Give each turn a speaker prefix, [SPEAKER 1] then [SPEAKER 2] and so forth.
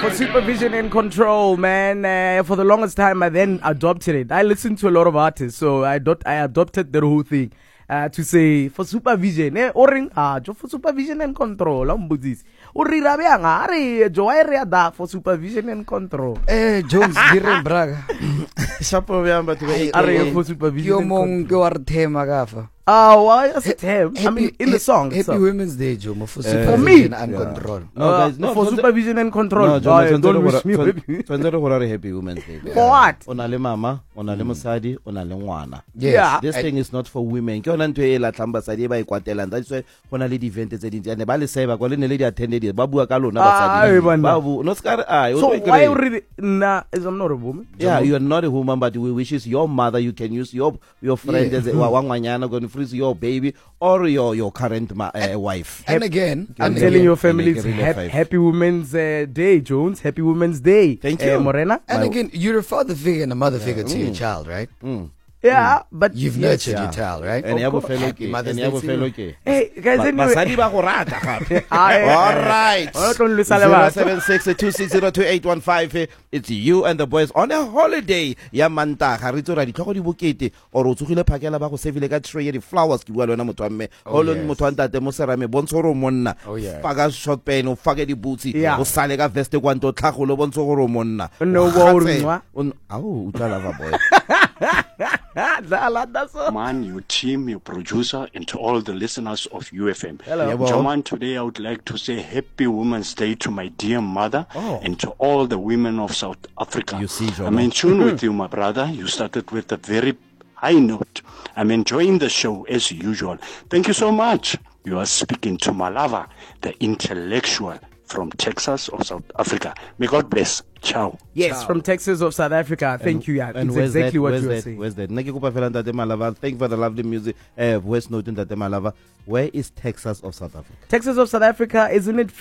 [SPEAKER 1] for supervision and control, man. For the longest time, I then adopted it. I listened to a lot of artists, so I adopted the whole thing to say for supervision. For supervision and control. For supervision and control.
[SPEAKER 2] Jones, Giren Braga.
[SPEAKER 1] For supervision and
[SPEAKER 2] control.
[SPEAKER 1] Why is it him? I mean, in the song.
[SPEAKER 2] Happy Women's Day, Jomo, for
[SPEAKER 1] me?
[SPEAKER 2] supervision and control.
[SPEAKER 1] No, guys, no, for supervision and control.
[SPEAKER 3] Don't wish me Happy Women's Day.
[SPEAKER 1] For what?
[SPEAKER 3] Onale mama, onale musadi, onale ngwana.
[SPEAKER 1] Yeah.
[SPEAKER 3] This thing is not for women. Ke ona ntwe e la tlamba sadi ba ikwatela. That's why hona le event tse dintsi ane ba le seba kwa le ne le di attended ba bua ka lona basadi. Ba bu no skare
[SPEAKER 1] so why really is I'm not a woman?
[SPEAKER 3] Yeah, you are not a woman, but we wish is your mother. You can use your friend as a wangwanyana going to freeze your baby or your current wife.
[SPEAKER 2] And again,
[SPEAKER 1] I'm telling your families happy Women's Day, Jones. Happy Women's Day.
[SPEAKER 3] Thank you,
[SPEAKER 1] Morena.
[SPEAKER 2] And again, you're a father figure and a mother figure to your child, right?
[SPEAKER 1] Yeah, but
[SPEAKER 2] you've nurtured your child, right?
[SPEAKER 3] And you have a fellow.
[SPEAKER 1] Hey, guys, anyway.
[SPEAKER 3] All right. 0762602815. It's you and the boys on a holiday. Ya manta harito ra ditlhogo di bokete or o tsogile phakela ba go sevile ka tray di flowers ki bua lona motho wa mme holo motho wa ntate mo serame bontsho ro monna faka short pen o fake di boots o sale ka vest kwa nto tlhagolo bontsho go ro monna
[SPEAKER 1] no go rinwa
[SPEAKER 3] au utlala ba boy.
[SPEAKER 4] Man, your team, your producer, and to all the listeners of UFM.
[SPEAKER 1] Hello.
[SPEAKER 4] Jaman, today I would like to say Happy Women's Day to my dear mother and to all the women of South Africa.
[SPEAKER 3] You see,
[SPEAKER 4] I'm in tune with you, my brother. You started with a very high note. I'm enjoying the show as usual. Thank you so much. You are speaking to Malava, the intellectual from Texas of South Africa. May God bless. Ciao.
[SPEAKER 1] Yes,
[SPEAKER 2] Ciao.
[SPEAKER 1] From Texas of South Africa. Thank you. Yeah, it's exactly what you were saying.
[SPEAKER 3] Where's that? Thank you for the lovely music. Voice note in that Malava. Where is Texas of South Africa?
[SPEAKER 1] Texas of South Africa, isn't it